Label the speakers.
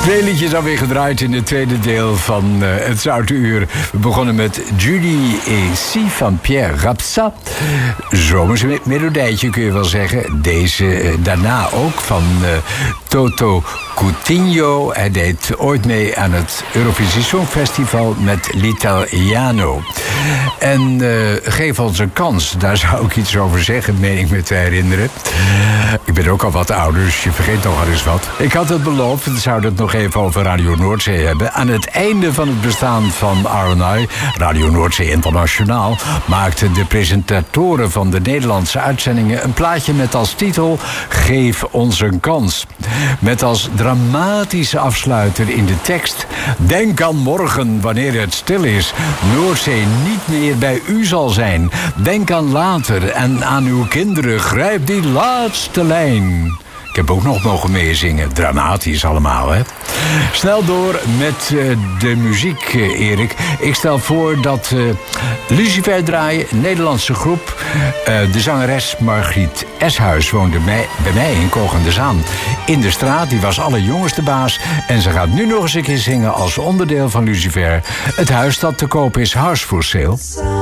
Speaker 1: Twee liedjes alweer gedraaid in het tweede deel van het Zoute Uur. We begonnen met Julie et Si van Pierre Rapsat. Zomers melodijtje kun je wel zeggen. Deze daarna ook van Toto Cutugno. Hij deed ooit mee aan het Eurovisie Songfestival met l'Italiano. En geef ons een kans, daar zou ik iets over zeggen, meen ik me te herinneren. Ik ben ook al wat ouder, dus je vergeet nog wel eens wat. Ik had het beloofd, we zouden het nog even over Radio Noordzee hebben. Aan het einde van het bestaan van RNI, Radio Noordzee Internationaal, maakten de presentatoren van de Nederlandse uitzendingen een plaatje met als titel Geef ons een kans. Met als dramatische afsluiter in de tekst: denk aan morgen wanneer het stil is, Noordzee niet meer bij u zal zijn. Denk aan later en aan uw kinderen, grijp die laatste lijn. Ik heb ook nog mogen meezingen. Dramatisch allemaal, hè? Snel door met de muziek, Erik. Ik stel voor dat Lucifer draaien, een Nederlandse groep. De zangeres Margriet Eshuis woonde bij mij in Kogendezaan. In de straat, die was alle jongens de baas. En ze gaat nu nog eens een keer zingen als onderdeel van Lucifer. Het huis dat te koop is, House for Sale.